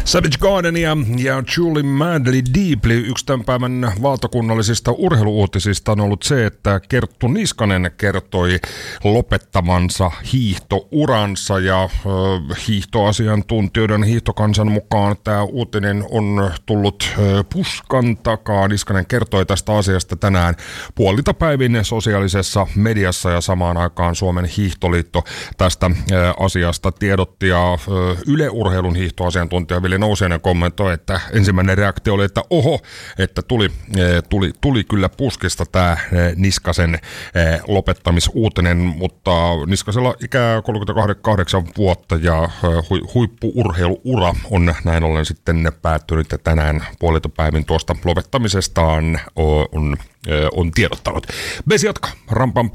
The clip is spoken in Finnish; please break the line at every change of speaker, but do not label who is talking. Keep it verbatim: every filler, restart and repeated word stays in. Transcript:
Savage Gardenia ja Julie Madly Deeply. Yksi tämän päivän valtakunnallisista urheiluuutisista on ollut se, että Kerttu Niskanen kertoi lopettamansa hiihtouransa ja äh, hiihtoasiantuntijoiden hiihtokansan mukaan tämä uutinen on tullut äh, puskan takaa. Niskanen kertoi tästä asiasta tänään puolilta päivin sosiaalisessa mediassa ja samaan aikaan Suomen hiihtoliitto tästä äh, asiasta tiedotti ja äh, Yle Urheilun hiihtoasiantuntija Ville Nousiainen kommentoi, että ensimmäinen reaktio oli, että oho, että tuli, tuli, tuli kyllä puskista tämä Niskasen lopettamisuutinen, mutta Niskasella ikää kolmekymmentäkahdeksan vuotta ja hu, huippu-urheiluura on näin ollen sitten päättynyt ja tänään puolilta päivin tuosta lopettamisestaan on, on, on tiedottanut. Vesi jatka, rampam